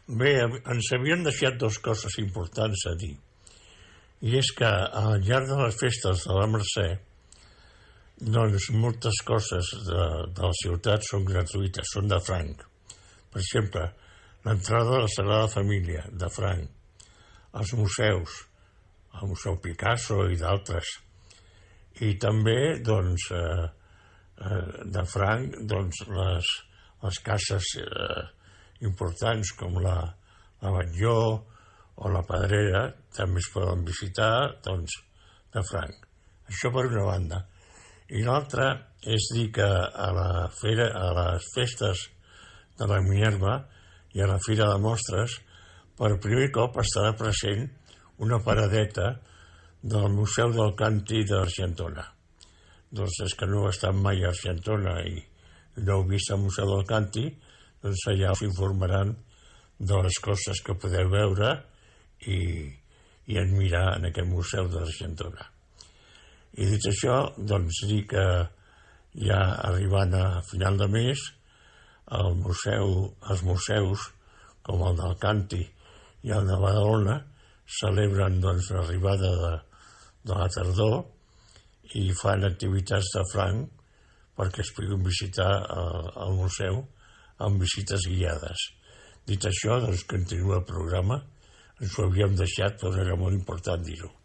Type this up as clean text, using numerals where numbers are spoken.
Bé, ens havien deixat dues coses importants a dir. I és que al llarg de les festes de la Mercè, doncs moltes coses de la ciutat són gratuïtes, són de franc. Per exemple, l'entrada a la Sagrada Família, de franc. Els museus, el Museu Picasso i d'altres. I també, doncs, de franc, doncs, les cases importants com la Batlló o la Pedrera també es poden visitar, doncs, de franc. Això per una banda. I l'altra és dir que a les festes de la Minerva i a la Fira de Mostres, per primer cop estarà present una paradeta del Museu del Canti d'Argentona. Doncs és que no he estat mai a Argentona i no heu vist el Museu del Canti, doncs allà us informaran de les coses que podeu veure i admirar en aquest Museu d'Argentona. I dit això, doncs dir que ja arribant a final de mes, els museus, com el del Canti i el de Badalona, celebren doncs l'arribada de la tardor i fan activitats de franc perquè es puguin visitar el museu amb visites guiades. Dit això, doncs continua el programa. Ens ho havíem deixat, però era molt important dir-ho.